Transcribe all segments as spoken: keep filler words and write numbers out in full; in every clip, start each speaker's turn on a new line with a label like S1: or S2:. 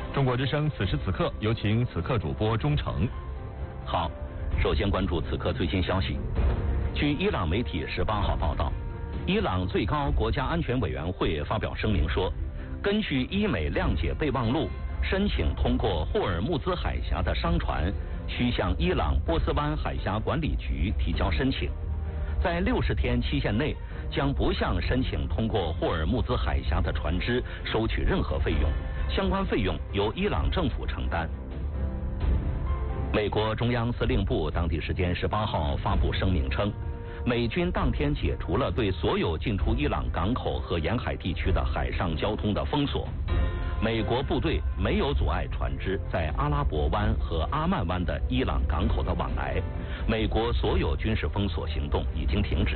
S1: 中国之声此时此刻，有请此刻主播钟诚。
S2: 好，首先关注此刻最新消息。据伊朗媒体十八号报道，伊朗最高国家安全委员会发表声明说，根据伊美谅解备忘录，申请通过霍尔木兹海峡的商船需向伊朗波斯湾海峡管理局提交申请，在六十天期限内将不向申请通过霍尔木兹海峡的船只收取任何费用，相关费用由伊朗政府承担。美国中央司令部当地时间十八号发布声明称，美军当天解除了对所有进出伊朗港口和沿海地区的海上交通的封锁。美国部队没有阻碍船只在阿拉伯湾和阿曼湾的伊朗港口的往来。美国所有军事封锁行动已经停止。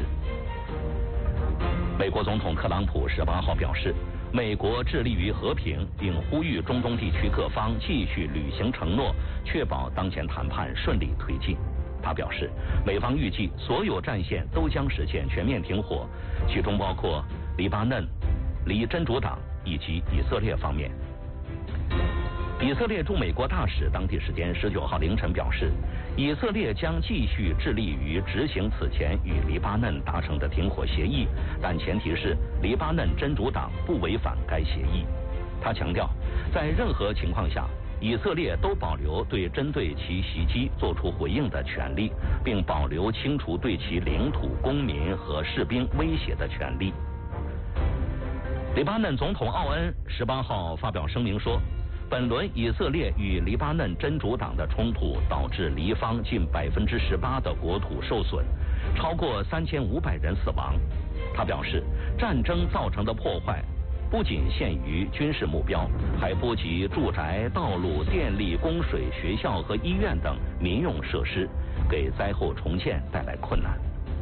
S2: 美国总统特朗普十八号表示，美国致力于和平，并呼吁中东地区各方继续履行承诺，确保当前谈判顺利推进。他表示，美方预计所有战线都将实现全面停火，其中包括黎巴嫩、离真主党以及以色列方面。以色列驻美国大使当地时间十九号凌晨表示，以色列将继续致力于执行此前与黎巴嫩达成的停火协议，但前提是黎巴嫩真主党不违反该协议。他强调，在任何情况下，以色列都保留对针对其袭击作出回应的权利，并保留清除对其领土、公民和士兵威胁的权利。黎巴嫩总统奥恩十八号发表声明说，本轮以色列与黎巴嫩真主党的冲突导致黎方近百分之十八的国土受损，超过三千五百人死亡。他表示，战争造成的破坏不仅限于军事目标，还波及住宅、道路、电力、供水、学校和医院等民用设施，给灾后重建带来困难。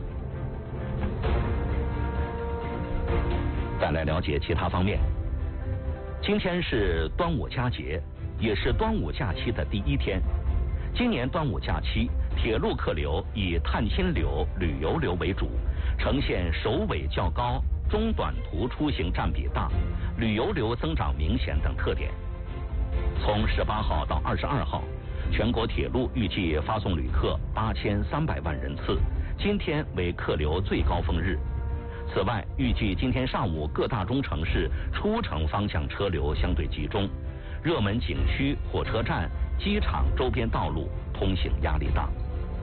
S2: 再来了解其他方面。今天是端午佳节，也是端午假期的第一天。今年端午假期，铁路客流以探亲流、旅游流为主，呈现首尾较高、中短途出行占比大、旅游流增长明显等特点。从十八号到二十二号，全国铁路预计发送旅客八千三百万人次，今天为客流最高峰日。此外，预计今天上午各大中城市出城方向车流相对集中，热门景区、火车站、机场周边道路通行压力大。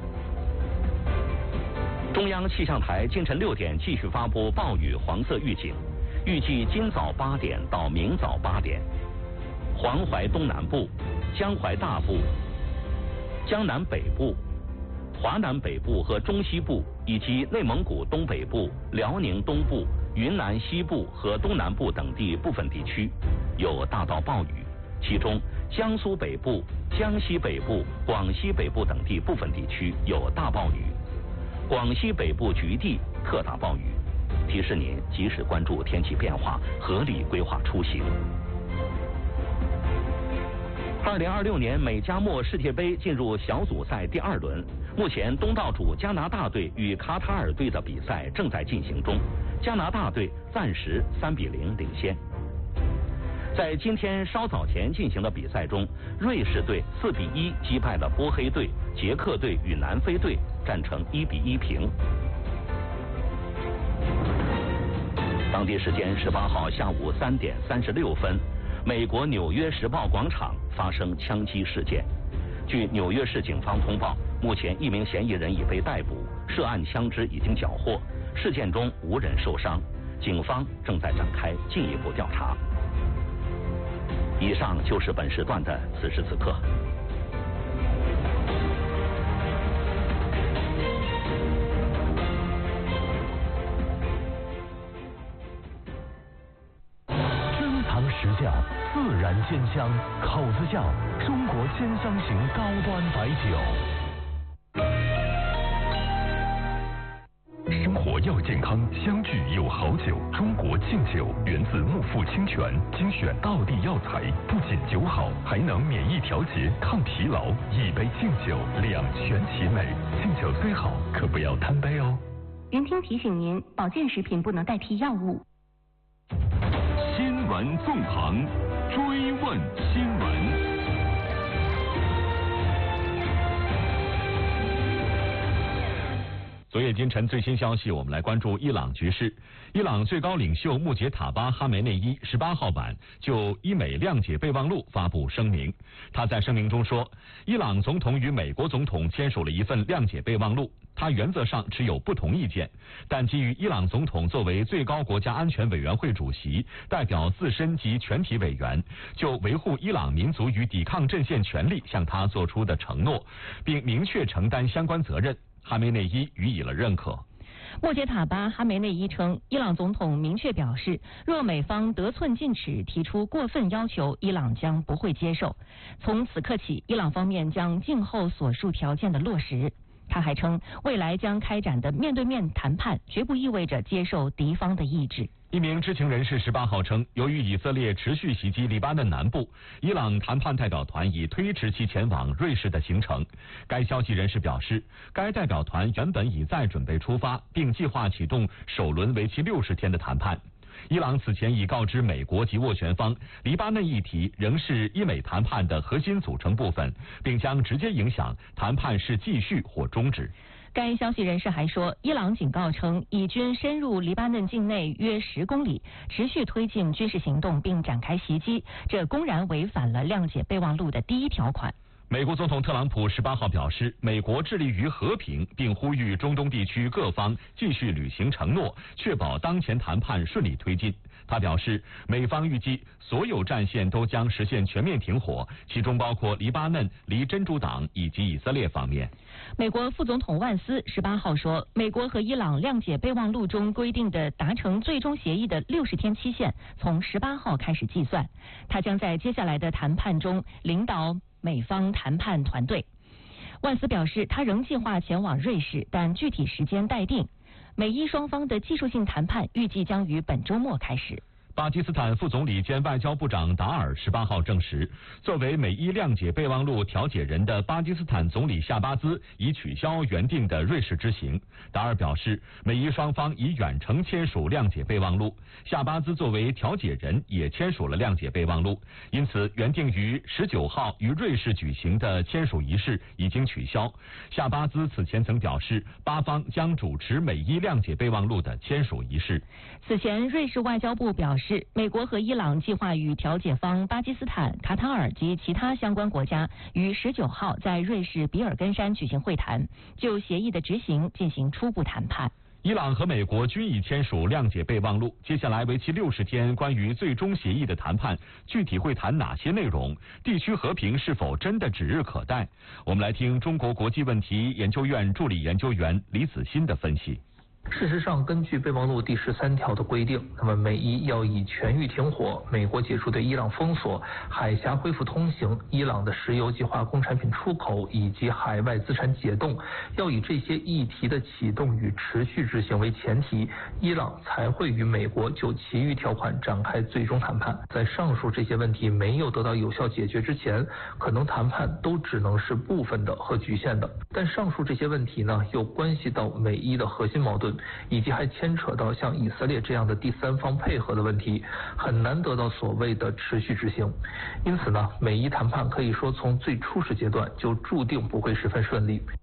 S2: 中央气象台今晨六点继续发布暴雨黄色预警，预计今早八点到明早八点，黄淮东南部、江淮大部、江南北部、华南北部和中西部，以及内蒙古东北部、辽宁东部、云南西部和东南部等地部分地区有大到暴雨，其中江苏北部、江西北部、广西北部等地部分地区有大暴雨，广西北部局地特大暴雨。提示您及时关注天气变化，合理规划出行。二零二六年美加墨世界杯进入小组赛第二轮，目前东道主加拿大队与卡塔尔队的比赛正在进行中，加拿大队暂时三比零领先。在今天稍早前进行的比赛中，瑞士队四比一击败了波黑队，捷克队与南非队战成一比一平。当地时间十八号下午三点三十六分，美国纽约时报广场发生枪击事件。据纽约市警方通报，目前一名嫌疑人已被逮捕，涉案枪支已经缴获，事件中无人受伤，警方正在展开进一步调查。以上就是本时段的此时此刻。
S3: 珍藏实价，自然鲜香，口子窖中国鲜香型高端白酒。生活要健康，相聚有好酒。中国劲酒源自木富清泉，精选道地药材，不仅酒好，还能免疫调节、抗疲劳。一杯劲酒，两全其美。劲酒虽好，可不要贪杯哦。
S4: 云听提醒您，保健食品不能代替药物。
S3: 新闻纵横。 追问新闻。
S1: 昨夜今晨最新消息，我们来关注伊朗局势。伊朗最高领袖穆杰塔巴哈梅内伊十八号晚就伊美谅解备忘录发布声明。他在声明中说，伊朗总统与美国总统签署了一份谅解备忘录，他原则上持有不同意见，但基于伊朗总统作为最高国家安全委员会主席，代表自身及全体委员，就维护伊朗民族与抵抗阵线权利向他做出的承诺，并明确承担相关责任，哈梅内伊予以了认可。
S4: 穆杰塔巴哈梅内伊称，伊朗总统明确表示，若美方得寸进尺提出过分要求，伊朗将不会接受。从此刻起，伊朗方面将静候所述条件的落实。他还称，未来将开展的面对面谈判绝不意味着接受敌方的意志。
S1: 一名知情人士十八号称，由于以色列持续袭击黎巴嫩南部，伊朗谈判代表团已推迟其前往瑞士的行程。该消息人士表示，该代表团原本已在准备出发，并计划启动首轮为期六十天的谈判。伊朗此前已告知美国及斡旋方，黎巴嫩议题仍是伊美谈判的核心组成部分，并将直接影响谈判是继续或终止。
S4: 该消息人士还说，伊朗警告称，以军深入黎巴嫩境内约十公里，持续推进军事行动并展开袭击，这公然违反了谅解备忘录的第一条款。
S1: 美国总统特朗普十八号表示，美国致力于和平，并呼吁中东地区各方继续履行承诺，确保当前谈判顺利推进。他表示，美方预计所有战线都将实现全面停火，其中包括黎巴嫩、黎真主党以及以色列方面。
S4: 美国副总统万斯十八号说，美国和伊朗谅解备忘录中规定的达成最终协议的六十天期限从十八号开始计算，他将在接下来的谈判中领导美方谈判团队。万斯表示，他仍计划前往瑞士，但具体时间待定。美伊双方的技术性谈判预计将于本周末开始。
S1: 巴基斯坦副总理兼外交部长达尔十八号证实，作为美伊谅解备忘录调解人的巴基斯坦总理夏巴兹已取消原定的瑞士之行。达尔表示，美伊双方已远程签署谅解备忘录，夏巴兹作为调解人也签署了谅解备忘录，因此原定于十九号于瑞士举行的签署仪式已经取消。夏巴兹此前曾表示，巴方将主持美伊谅解备忘录的签署仪式。
S4: 此前，瑞士外交部表示，美国和伊朗计划与调解方巴基斯坦、卡塔尔及其他相关国家于十九号在瑞士比尔根山举行会谈，就协议的执行进行初步谈判。
S1: 伊朗和美国均已签署谅解备忘录，接下来为期六十天关于最终协议的谈判，具体会谈哪些内容？地区和平是否真的指日可待？我们来听中国国际问题研究院助理研究员李子欣的分析。
S5: 事实上，根据备忘录第十三条的规定，那么美伊要以全域停火、美国解除对伊朗封锁、海峡恢复通行、伊朗的石油及化工产品出口以及海外资产解冻，要以这些议题的启动与持续执行为前提，伊朗才会与美国就其余条款展开最终谈判。在上述这些问题没有得到有效解决之前，可能谈判都只能是部分的和局限的。但上述这些问题呢，又关系到美伊的核心矛盾，以及还牵扯到像以色列这样的第三方配合的问题，很难得到所谓的持续执行。因此呢，美伊谈判可以说从最初始阶段就注定不会十分顺利。